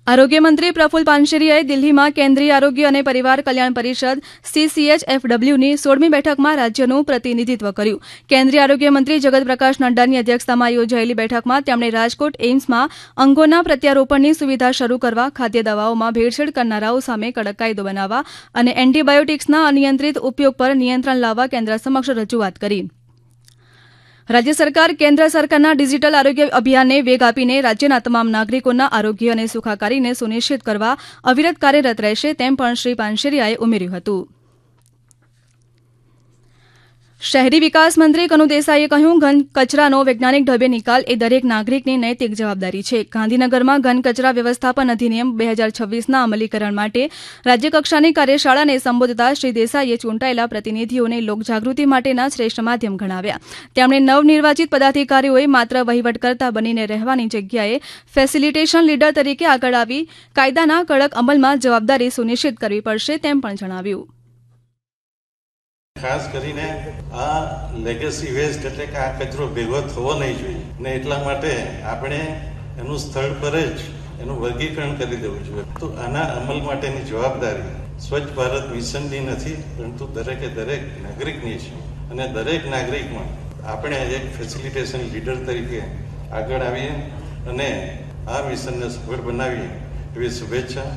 આરોગ્ય મંત્રી પ્રફુલ પાનશેરીયાએ દિલ્હીમાં કેન્દ્રીય આરોગ્ય અને પરિવાર કલ્યાણ પરિષદ CCHFWની 16મી બેઠકમાં રાજ્યનું પ્રતિનિધિત્વ કર્યું. કેન્દ્રીય આરોગ્ય મંત્રી જગત પ્રકાશ નડ્ડાની અધ્યક્ષતામાં યોજાયેલી બેઠકમાં તેમણે રાજકોટ એઇમ્સમાં અંગોના પ્રત્યારોપણની સુવિધા શરૂ કરવા, ખાદ્ય દવાઓમાં ભેળસેળ કરનારાઓ સામે કડક કાયદો બનાવવા અને એન્ટીબાયોટિક્સના અનિયંત્રિત ઉપયોગ પર નિયંત્રણ લાવવા કેન્દ્ર સમક્ષ રજૂઆત કરી. રાજ્ય સરકાર કેન્દ્ર સરકારના ડિજિટલ આરોગ્ય અભિયાનને વેગ આપીને રાજ્યના તમામ નાગરિકોના આરોગ્ય અને સુખાકારીને સુનિશ્ચિત કરવા અવિરત કાર્યરત રહેશે તેમ પણ શ્રી પાનશેરીયાએ ઉમેર્યું હતું. શહેરી વિકાસ મંત્રી કનુ દેસાઈએ કહ્યું, ઘન કચરાનો વૈજ્ઞાનિક ઢબે નિકાલ એ દરેક નાગરિકની નૈતિક જવાબદારી છે. ગાંધીનગરમાં ઘન કચરા વ્યવસ્થાપન અધિનિયમ 2026ના અમલીકરણ માટે રાજ્યકક્ષાની કાર્યશાળાને સંબોધતા શ્રી દેસાઈએ ચૂંટાયેલા પ્રતિનિધિઓને લોકજાગૃતિ માટેના શ્રેષ્ઠ માધ્યમ ગણાવ્યા. તેમણે નવનિર્વાચિત પદાધિકારીઓએ માત્ર વહીવટકર્તા બનીને રહેવાની જગ્યાએ ફેસિલિટેશન લીડર તરીકે આગળ આવી કાયદાના કડક અમલમાં જવાબદારી સુનિશ્ચિત કરવી પડશે તેમ પણ જણાવ્યું. ખાસ કરીને આ લેગેસી વેસ્ટ એટલે કે આ કચરો ભેગો થવો નહીં જોઈએ ને એટલા માટે આપણે એનું સ્થળ પર જ એનું વર્ગીકરણ કરી દેવું જોઈએ. તો આના અમલ માટેની જવાબદારી સ્વચ્છ ભારત મિશનની નથી, પરંતુ દરેકે દરેક નાગરિકની છે અને દરેક નાગરિકમાં આપણે એક ફેસિલિટેશન લીડર તરીકે આગળ આવીએ અને આ મિશનને સફળ બનાવીએ એવી શુભેચ્છા.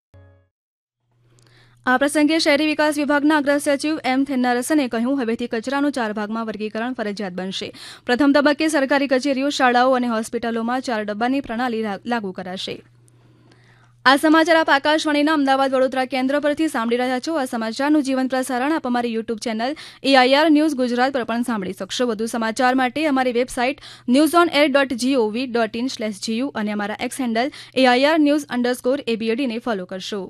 આ પ્રસંગે શહેરી વિકાસ વિભાગના અગ્ર સચિવ M. થેન્નારસને કહ્યું, હવેથી કચરાનું 4 ભાગમાં વર્ગીકરણ ફરજિયાત બનશે. પ્રથમ તબક્કે સરકારી કચેરીઓ, શાળાઓ અને હોસ્પિટલોમાં 4 ડબ્બાની પ્રણાલી લાગુ કરાશે. આ સમાચાર આપ આકાશવાણીના અમદાવાદ વડોદરા કેન્દ્ર પરથી સાંભળી રહ્યા છો. આ સમાચારનું જીવંત પ્રસારણ આપ અમારી YouTube channel AIR news Gujarat પર પણ સાંભળી શકશો. વધુ સમાચાર માટે અમારી વેબસાઇટ newsonair.gov.in/gu અને અમારા એક્સ હેન્ડલ AIR_news_ABD ને ફોલો કરશો.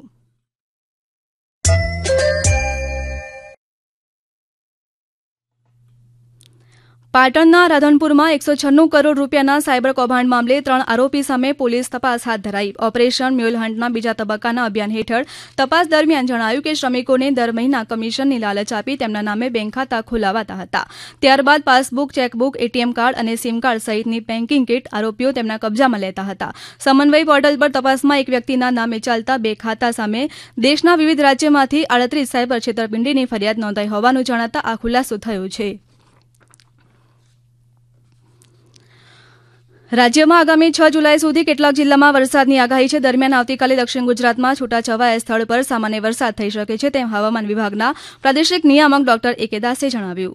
પાટણના રાધનપુરમાં 196 કરોડ રૂપિયાના સાયબર કૌભાંડ મામલે 3 આરોપી સામે પોલીસ તપાસ હાથ ધરાઈ. ઓપરેશન મ્યુલ હન્ટના બીજા તબક્કાના અભિયાન હેઠળ તપાસ દરમિયાન જણાયું કે શ્રમિકોને દર મહિના કમિશનની લાલચ આપી તેમના નામે બેંક ખાતા ખોલાવાતા હતા. ત્યારબાદ પાસબુક, ચેકબુક, ATM કાર્ડ અને સિમ કાર્ડ સહિતની બેન્કિંગ કીટ આરોપીઓ તેમના કબજામાં લેતા હતા. સમન્વય પોર્ટલ પર તપાસમાં એક વ્યક્તિના નામે ચાલતા 2 ખાતા સામે દેશના વિવિધ રાજ્યમાંથી 38 સાયબર છેતરપિંડીની ફરિયાદ નોંધાઈ હોવાનું જણાતા આ ખુલાસો થયો છે. રાજ્યમાં આગામી 6 જુલાઈ સુધી કેટલાક જિલ્લામાં વરસાદની આગાહી છે. દરમિયાન આવતીકાલે દક્ષિણ ગુજરાતમાં છૂટાછવાયા સ્થળ પર સામાન્ય વરસાદ થઈ શકે છે તેમ હવામાન વિભાગના પ્રાદેશિક નિયામક ડોક્ટર A.K. દાસે જણાવ્યું.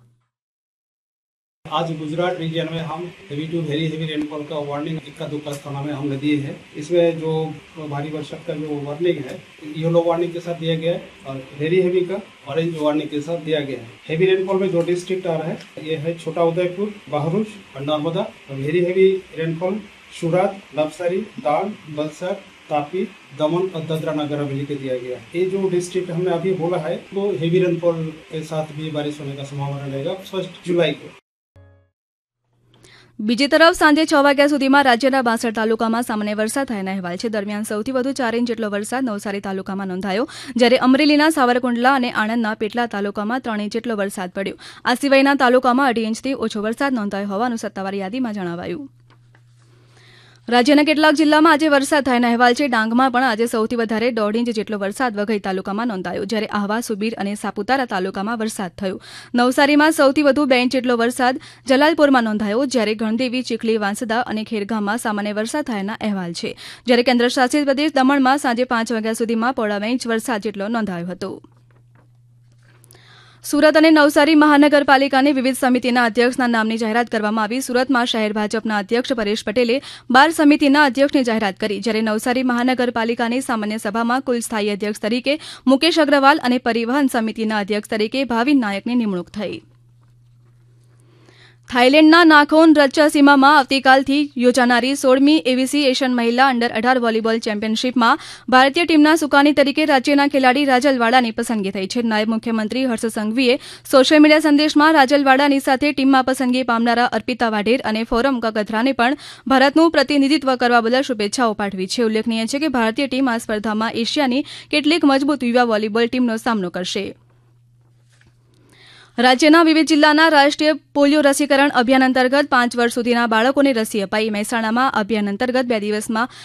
आज गुजरात रीजन में हम heavy to very heavy rainfall का वार्निंग इक्का दुक्का स्थानों में हमने दिए हैं. इसमें जो भारी वर्षा का जो वार्निंग है येलो वार्निंग के साथ दिया गया है और वेरी हेवी का ऑरेंज वार्निंग के साथ दिया गया है. हेवी रेनफॉल में जो डिस्ट्रिक्ट आ रहा है ये है छोटा उदयपुर, बहरूच और नर्मदा. वेरी हेवी रेनफॉल सूरत, नवसारी, दान, वलसाड, तापी, दमन और दादरा नगर हवेली के दिया गया. ये जो डिस्ट्रिक्ट हमने अभी बोला है वो हेवी रेनफॉल के साथ भी बारिश होने का संभावना रहेगा 1 जुलाई को. બીજી તરફ સાંજે 6 વાગ્યા સુધીમાં રાજ્યના 62 તાલુકામાં સામાન્ય વરસાદ થયાના અહેવાલ છે. દરમિયાન સૌથી વધુ 4 ઇંચ જેટલો વરસાદ નવસારી તાલુકામાં નોંધાયો, જ્યારે અમરેલીના સાવરકુંડલા અને આણંદના પેટલા તાલુકામાં 3 ઇંચ જેટલો વરસાદ પડ્યો. આ સિવાયના તાલુકામાં 2.5 ઇંચથી ઓછો વરસાદ નોંધાયો હોવાનું સત્તાવાર યાદીમાં જણાવાયું. રાજ્યના કેટલાક જિલ્લામાં આજે વરસાદ થયાના અહેવાલ છે. ડાંગમાં પણ આજે સૌથી વધારે 1.5 ઇંચ જેટલો વરસાદ વઘઈ તાલુકામાં નોંધાયો, જ્યારે આહવા, સુબીર અને સાપુતારા તાલુકામાં વરસાદ થયો. નવસારીમાં સૌથી વધુ 2 ઇંચ જેટલો વરસાદ જલાલપુરમાં નોંધાયો, જ્યારે ગણદેવી, ચીખલી, વાંસદા અને ખેરગામમાં સામાન્ય વરસાદ થયાના અહેવાલ છે. જ્યારે કેન્દ્રશાસિત પ્રદેશ દમણમાં સાંજે 5 વાગ્યા સુધીમાં 1.5 ઇંચ વરસાદ જેટલો નોંધાયો હતો. સુરત અને નવસારી મહાનગરપાલિકાની વિવિધ સમિતિના અધ્યક્ષના નામની જાહેરાત કરવામાં આવી. સુરતમાં શહેર ભાજપના અધ્યક્ષ પરેશ પટેલે 12 સમિતિના અધ્યક્ષની જાહેરાત કરી, જ્યારે નવસારી મહાનગરપાલિકાની સામાન્ય સભામાં કુલ સ્થાયી અધ્યક્ષ તરીકે મુકેશ અગ્રવાલ અને પરિવહન સમિતિના અધ્યક્ષ તરીકે ભાવિન નાયકની નિમણૂક થઈ. થાઇલેન્ડના નાખોન રચ્ચાસીમામાં આવતીકાલથી યોજાનારી 16મી ABC એશિયન મહિલા અંડર-18 વોલીબોલ ચેમ્પિયનશીપમાં ભારતીય ટીમના સુકાની તરીકે રાજ્યના ખેલાડી રાજલ વાડાની પસંદગી થઈ છે. નાયબ મુખ્યમંત્રી હર્ષ સંઘવીએ સોશિયલ મીડિયા સંદેશમાં રાજલ વાડાની સાથે ટીમમાં પસંદગી પામનારા અર્પિતા વાઢેર અને ફોરમ કગથરાને પણ ભારતનું પ્રતિનિધિત્વ કરવા બદલ શુભેચ્છાઓ પાઠવી છે. ઉલ્લેખનીય છે કે ભારતીય ટીમ આ સ્પર્ધામાં એશિયાની કેટલીક મજબૂત યુવા વોલીબોલ ટીમનો સામનો કરશે. રાજ્યના વિવિધ જિલ્લાના રાષ્ટ્રીય પોલિયો રસીકરણ અભિયાન અંતર્ગત 5 વર્ષ સુધીના બાળકોને રસી અપાઈ. મહેસાણામાં અભિયાન અંતર્ગત 2 દિવસમાં